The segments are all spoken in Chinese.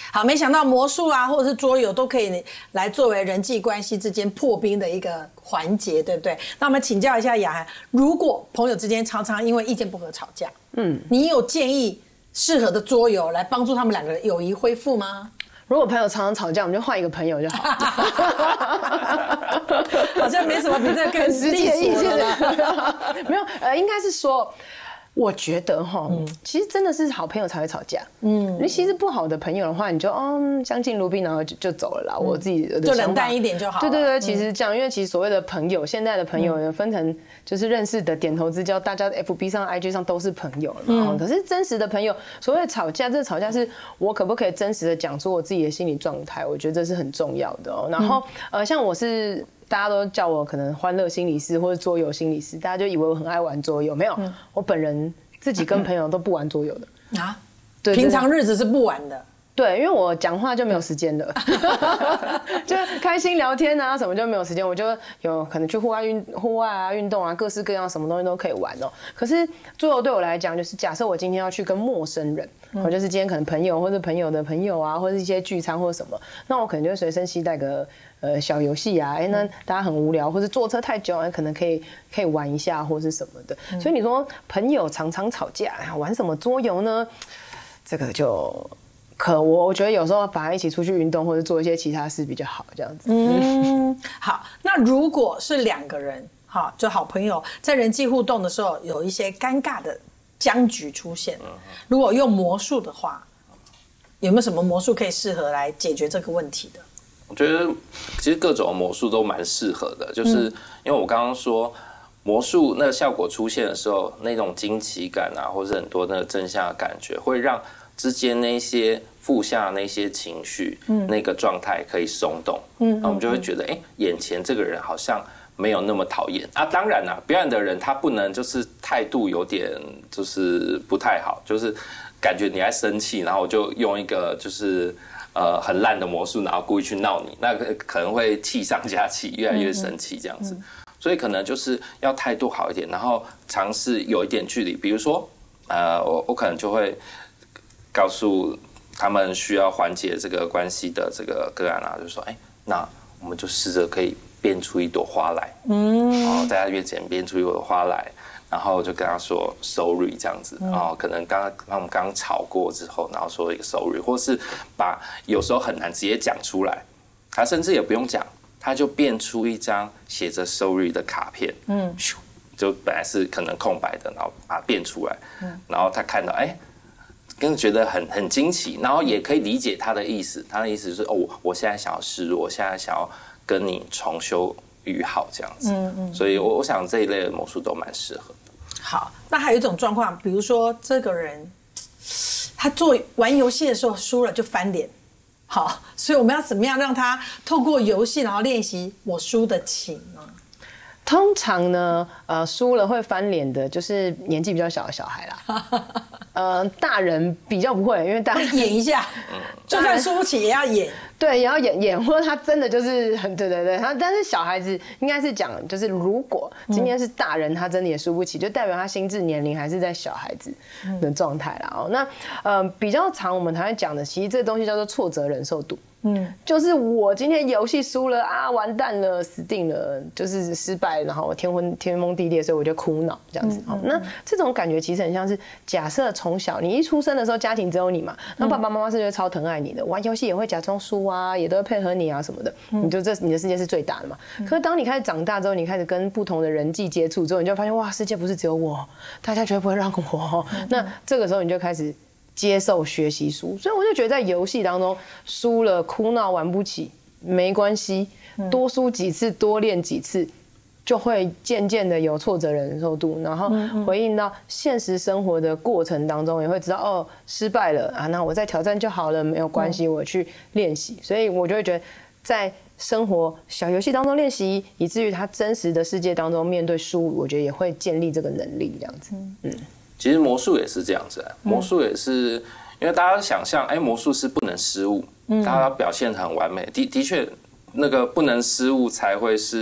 好，没想到魔术啊，或者是桌游都可以来作为人际关系之间破冰的一个环节，对不对？那我们请教一下雅涵，如果朋友之间常常因为意见不合吵架，你有建议适合的桌游来帮助他们两个人友谊恢复吗？ 如果朋友常常吵架，我们就换一个朋友就好。 好像没什么比这更实际的意见了。没有，应该是说。我觉得其实真的是好朋友才会吵架。你其实不好的朋友的话，你就相敬如宾，然后就走了啦。我自己的就冷淡一点就好了。 对，其实这样，因为其实所谓的朋友，现在的朋友分成就是认识的、点头之交，大家 FB 上、IG 上都是朋友了嘛。可是真实的朋友，所谓的吵架，这吵架是我可不可以真实的讲出我自己的心理状态？我觉得这是很重要的哦。然后像我是。大家都叫我可能欢乐心理师或者桌游心理师，大家就以为我很爱玩桌游，没有，我本人自己跟朋友都不玩桌游的啊，对，平常日子是不玩的。 对，因为我讲话就没有时间了，就开心聊天啊，什么就没有时间，我就有可能去户外啊运动啊，各式各样什么东西都可以玩哦。可是桌游对我来讲，就是假设我今天要去跟陌生人，我就是今天可能朋友或者朋友的朋友啊，或者一些聚餐或者什么，那我可能就会随身携带个小游戏啊，那大家很无聊或者坐车太久，可能可以玩一下或是什么的。所以你说朋友常常吵架，玩什么桌游呢？这个就。我觉得有时候反而一起出去运动或者做一些其他事比较好，这样子。 好，那如果是两个人，就好朋友在人际互动的时候有一些尴尬的僵局出现，如果用魔术的话，有没有什么魔术可以适合来解决这个问题的？ 我觉得其实各种魔术都蛮适合的，就是因为我刚刚说魔术那个效果出现的时候，那种惊奇感啊，或者很多那个正向的感觉，会让之间那些负向那些情绪，那个状态可以松动，然后我们就会觉得，眼前这个人好像没有那么讨厌啊。当然啦，表演的人他不能就是态度有点就是不太好，就是感觉你在生气，然后我就用一个就是很烂的魔术，然后故意去闹你，那可能会气上加气，越来越生气这样子。所以可能就是要态度好一点，然后尝试有一点距离，比如说我可能就会告诉他们需要缓解这个关系的这个个案啊，就说那我们就试着可以变出一朵花来，然后在他面前变出一朵花来，然后就跟他说 sorry 这样子，然后可能他们刚吵过之后，然后说一个 sorry， 或是有时候很难直接讲出来，他甚至也不用讲，他就变出一张写着 sorry 的卡片，就本来是可能空白的，然后把它变出来，然后他看到跟觉得很惊奇，然后也可以理解他的意思。他的意思就是我现在想要示弱，我现在想要跟你重修于好这样子。所以我想这一类的魔术都蛮适合的。 好，那还有一种状况，比如说这个人他玩游戏的时候输了就翻脸，好，所以我们要怎么样让他透过游戏然后练习我输得起呢？ 通常呢，输了会翻脸的，就是年纪比较小的小孩啦。大人比较不会，因为大人演一下，就算输不起也要演。 对，也要演，或者他真的就是对，但是小孩子应该是讲，就是如果今天是大人，他真的也输不起，就代表他心智年龄还是在小孩子的状态啦。那比较常我们才会讲的，其实这个东西叫做挫折忍受度。就是我今天游戏输了啊，完蛋了，死定了，就是失败，然后我天崩地裂，所以我就哭闹这样子。那这种感觉其实很像是，假设从小你一出生的时候，家庭只有你嘛，那爸爸妈妈是会超疼爱你的，玩游戏也会假装输啊，也都会配合你啊什么的，你的世界是最大的嘛。可是当你开始长大之后，你开始跟不同的人际接触之后，你就发现哇，世界不是只有我，大家绝对不会让我。那这个时候你就开始接受学习输，所以我就觉得在游戏当中输了哭闹玩不起没关系，多输几次多练几次，就会渐渐的有挫折忍受度，然后回应到现实生活的过程当中，也会知道失败了啊，那我再挑战就好了，没有关系，我去练习。所以我就会觉得在生活小游戏当中练习，以至于他真实的世界当中面对输，我觉得也会建立这个能力，这样子。 其实魔术也是这样子，魔术也是因为大家想象，魔术是不能失误，大家表现得很完美，的确，那个不能失误才会是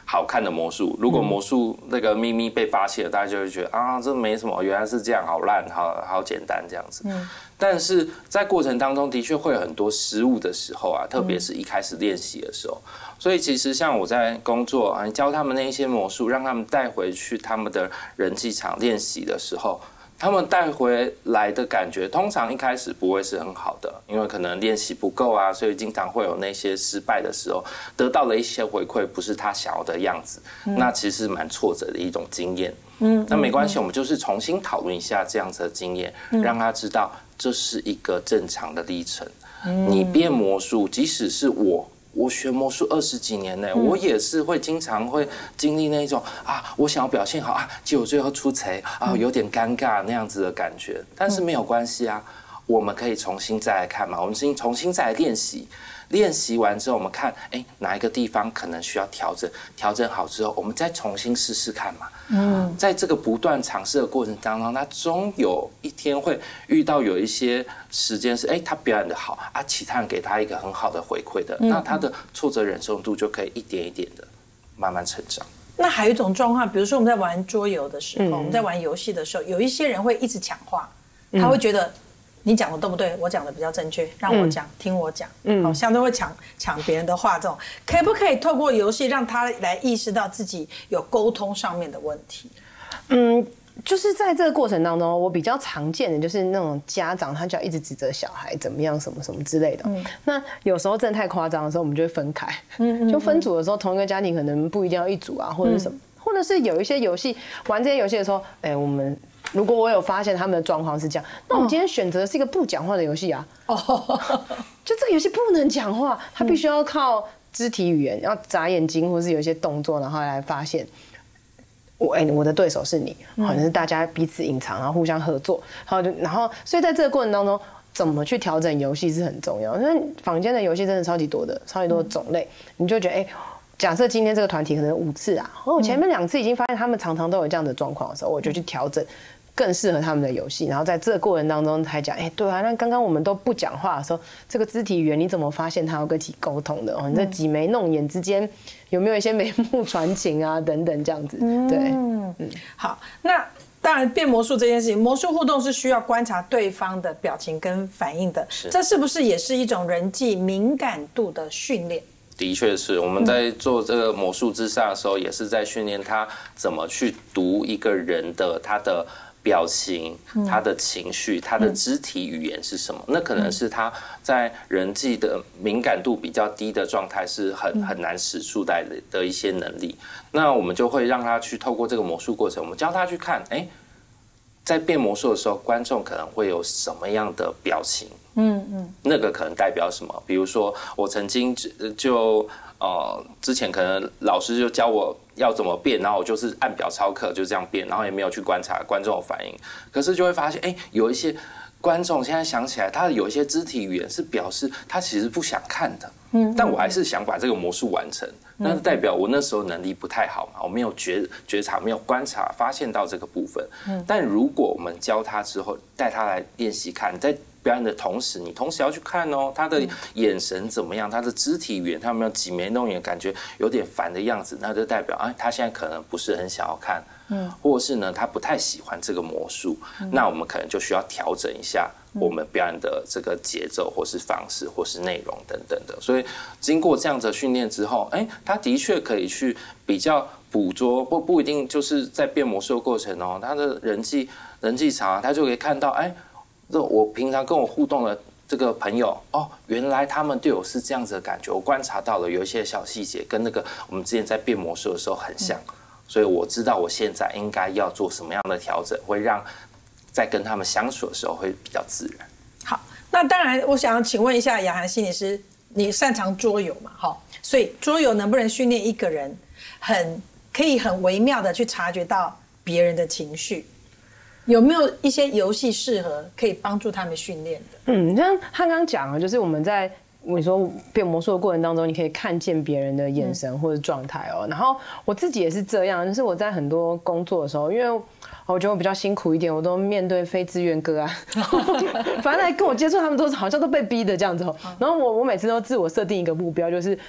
好看的魔术。如果魔术那个秘密被发现了，大家就会觉得啊，这没什么，原来是这样，好烂，好简单这样子。但是在过程当中的确会有很多失误的时候啊，特别是一开始练习的时候。所以其实像我在工作啊，教他们那一些魔术，让他们带回去他们的人际场练习的时候，他们带回来的感觉，通常一开始不会是很好的，因为可能练习不够啊，所以经常会有那些失败的时候，得到了一些回馈，不是他想要的样子，那其实蛮挫折的一种经验。那没关系，我们就是重新讨论一下这样子的经验，让他知道这是一个正常的历程。你变魔术，即使是我学魔术20几年呢，我也是会经常会经历那种啊，我想要表现好啊，结果最后出错啊，有点尴尬那样子的感觉。但是没有关系啊，我们可以重新再来看嘛，我们重新再来练习。练习完之后，我们看，哪一个地方可能需要调整，调整好之后，我们再重新试试看嘛。在这个不断尝试的过程当中，他终有一天会遇到有一些时间是，他表演的好啊，其他人给他一个很好的回馈的，那他的挫折忍受度就可以一点一点的慢慢成长。 那还有一种状况，比如说我们在玩桌游的时候，我们在玩游戏的时候，有一些人会一直抢话，他会觉得你讲的对不对？我讲的比较正确，让我讲，听我讲。好，相对会抢别人的话，这种可不可以透过游戏让他来意识到自己有沟通上面的问题？ 就是在这个过程当中，我比较常见的就是那种家长，他就要一直指责小孩怎么样，什么什么之类的。那有时候真的太夸张的时候，我们就会分开。就分组的时候，同一个家庭可能不一定要一组啊，或者是什么，或者是有一些游戏玩这些游戏的时候，我们如果我有发现他们的状况是这样，那我今天选择的是一个不讲话的游戏啊。就这个游戏不能讲话，他必须要靠肢体语言，要眨眼睛或是有一些动作，然后来发现。我的对手是你，可能是大家彼此隐藏，然后互相合作，然后，所以在这个过程当中，怎么去调整游戏是很重要。因为坊间的游戏真的超级多的种类，你就觉得假设今天这个团体可能5次啊，我前面2次已经发现他们常常都有这样的状况的时候，我就去调整更适合他们的游戏，然后在这个过程当中才讲，对啊，那刚刚我们都不讲话的时候，这个肢体语言你怎么发现他要跟其沟通的？你这挤眉弄眼之间有没有一些眉目传情啊等等这样子？对， 好，那当然变魔术这件事情，魔术互动是需要观察对方的表情跟反应的，这是不是也是一种人际敏感度的训练？ 的确是，我们在做这个魔术之上的时候，也是在训练他怎么去读一个人的他的表情、他的情绪、他的肢体语言是什么？那可能是他在人际的敏感度比较低的状态是很难使出来的一些能力。那我们就会让他去透过这个魔术过程，我们教他去看，在变魔术的时候，观众可能会有什么样的表情？那个可能代表什么？比如说，我曾经之前可能老师就教我要怎么变，然后我就是按表操课就这样变，然后也没有去观察观众的反应，可是就会发现，有一些观众现在想起来，他有一些肢体语言是表示他其实不想看的，但我还是想把这个魔术完成，那代表我那时候能力不太好嘛，我没有觉察，没有观察，发现到这个部分。但如果我们教他之后，带他来练习看，在表演的同时，你同时要去看他的眼神怎么样，他的肢体语言，他有没有挤眉弄眼，感觉有点烦的样子，那就代表他现在可能不是很想要看，或是呢他不太喜欢这个魔术，那我们可能就需要调整一下我们表演的这个节奏，或是方式，或是内容等等的。所以经过这样的训练之后，他的确可以去比较捕捉，不一定就是在变魔术的过程他的人际场，他就可以看到，我平常跟我互动的这个朋友，原来他们对我是这样子的感觉，我观察到了有一些小细节跟那个我们之前在变魔术的时候很像，所以我知道我现在应该要做什么样的调整，会让在跟他们相处的时候会比较自然。 好，那当然我想请问一下雅涵心理师，你擅长桌游嘛？所以桌游能不能训练一个人可以很微妙的去察觉到别人的情绪？有没有一些游戏适合可以帮助他们训练的？ 像他刚刚讲了，就是我们在你说变魔术的过程当中，你可以看见别人的眼神或者状态然后我自己也是这样，就是我在很多工作的时候，因为我觉得我比较辛苦一点，我都面对非自愿个案，反正来跟我接触他们都好像都被逼的这样子。然后我每次都自我设定一个目标，就是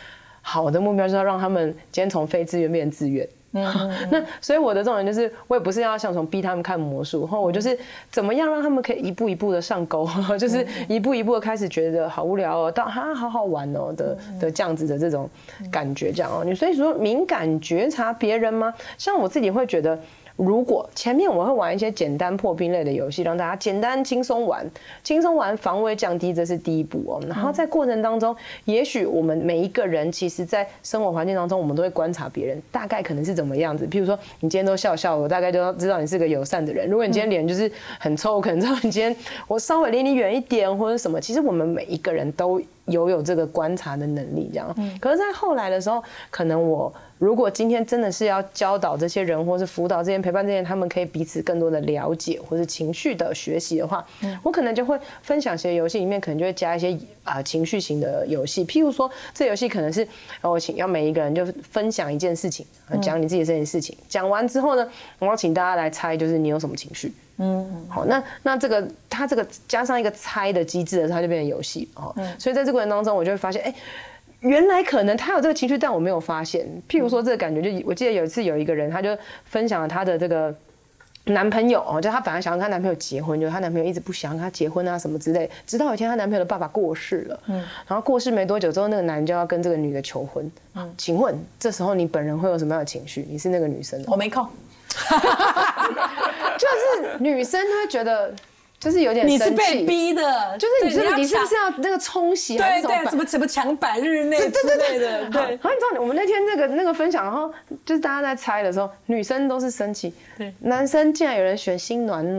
好的目标就是要让他们今天从非自愿变成自愿。那所以我的重点就是，我也不是要想从逼他们看魔术，然后我就是怎么样让他们可以一步一步的上钩，就是一步一步的开始觉得好无聊哦，到好好玩哦的这样子的这种感觉，这样哦。你所以说敏感觉察别人吗？像我自己会觉得。如果前面我会玩一些简单破冰类的游戏，让大家简单轻松玩，防卫降低，这是第一步哦。然后在过程当中，也许我们每一个人，其实在生活环境当中，我们都会观察别人，大概可能是怎么样子。譬如说，你今天都笑笑，我大概就知道你是个友善的人。如果你今天脸就是很臭，我可能知道你今天我稍微离你远一点或者什么。其实我们每一个人都有这个观察的能力，这样。可是，在后来的时候，可能如果今天真的是要教导这些人，或是辅导这些陪伴这些人，他们可以彼此更多的了解，或是情绪的学习的话，我可能就会分享些游戏里面，可能就会加一些情绪型的游戏。譬如说，这游戏可能是我请要每一个人就分享一件事情，讲你自己的这件事情，讲完之后呢，我要请大家来猜，就是你有什么情绪。好，那它这个加上一个猜的机制的时候，它就变成游戏哦。所以在这个过程当中，我就会发现，原来可能他有这个情绪，但我没有发现。譬如说，这个感觉就我记得有一次有一个人，他就分享了他的这个男朋友哦，就他本来想要跟他男朋友结婚，就他男朋友一直不想跟他结婚啊什么之类。直到有一天，他男朋友的爸爸过世了，然后过世没多久之后，那个男人就要跟这个女的求婚。请问这时候你本人会有什么样的情绪？你是那个女生， 我没空。 就是女生会觉得。就是有点你是被逼的， 就是你是不是要那个冲洗？ 对对，什么抢百日内之类的，对。 然后你知道，我们那天那个分享，然后就是大家在猜的时候，女生都是生气，对，男生竟然有人选心暖暖。